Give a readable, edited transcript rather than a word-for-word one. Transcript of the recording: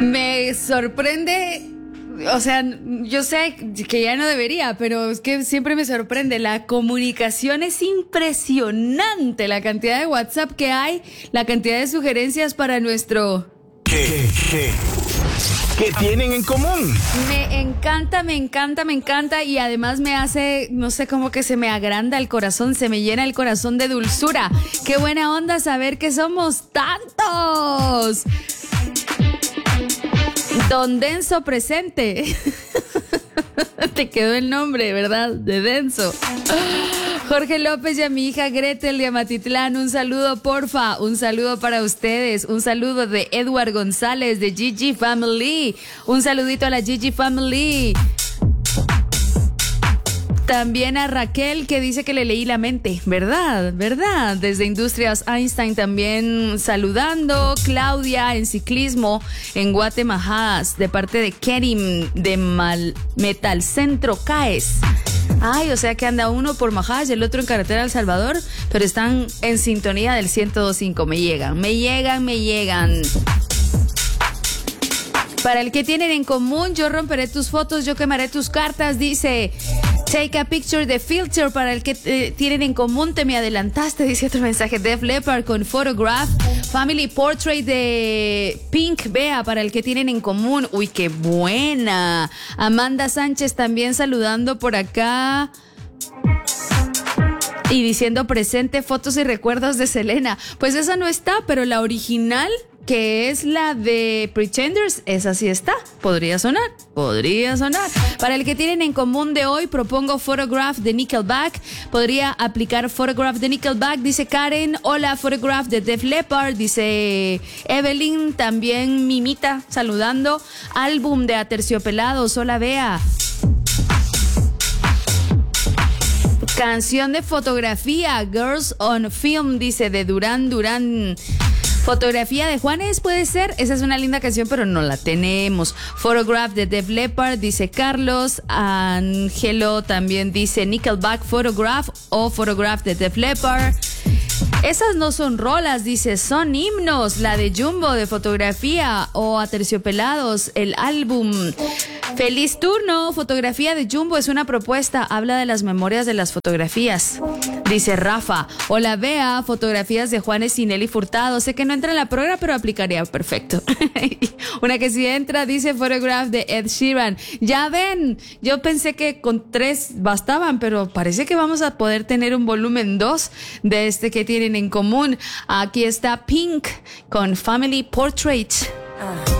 Me sorprende, o sea, yo sé que ya no debería, pero es que siempre me sorprende. La comunicación es impresionante, la cantidad de WhatsApp que hay, la cantidad de sugerencias para nuestro... ¿Qué tienen en común? Me encanta y además me hace, no sé, como que se me agranda el corazón, se me llena el corazón de dulzura. Qué buena onda saber que somos tantos. Don Denso presente. Te quedó el nombre, ¿verdad? De Denso. Jorge López y a mi hija Gretel de Amatitlán, un saludo porfa, un saludo para ustedes, un saludo de Edward González de Gigi Family, un saludito a la Gigi Family. También a Raquel, que dice que le leí la mente, ¿verdad? Desde Industrias Einstein también saludando. Claudia en ciclismo en Guatemajadas, de parte de Kerim de Metal Centro CAES. Ay, o sea que anda uno por Majadas y el otro en carretera El Salvador, pero están en sintonía del 102.5. Me llegan. Para el que tienen en común, yo romperé tus fotos, yo quemaré tus cartas, dice... Take a picture de filter. Para el que tienen en común, te me adelantaste, dice otro mensaje. Def Leppard con Photograph. Family Portrait de Pink. Vea, para el que tienen en común. Uy, qué buena. Amanda Sánchez también saludando por acá. Y diciendo presente, fotos y recuerdos de Selena. Pues esa no está, pero la original, que es la de Pretenders, esa sí está. Podría sonar. Para el que tienen en común de hoy, propongo Photograph de Nickelback. Podría aplicar Photograph de Nickelback, dice Karen. Hola, Photograph de Def Leppard, dice Evelyn. También Mimita saludando. Álbum de Aterciopelados, hola Bea. Canción de fotografía, Girls on Film, dice de Durán. Fotografía de Juanes, puede ser. Esa es una linda canción, pero no la tenemos. Photograph de Def Leppard, dice Carlos. Angelo también dice Nickelback Photograph o Photograph de Def Leppard. Esas no son rolas, dice, son himnos. La de Jumbo de fotografía o Aterciopelados, el álbum. Feliz turno, fotografía de Jumbo es una propuesta, habla de las memorias de las fotografías, dice Rafa. Hola Bea, fotografías de Juanes y Nelly Furtado, sé que no entra en la programa, pero aplicaría perfecto. Una que sí entra, dice Photograph de Ed Sheeran. Ya ven, yo pensé que con 3 bastaban, pero parece que vamos a poder tener un volumen 2 de este que tienen en común. Aquí está Pink con Family Portrait.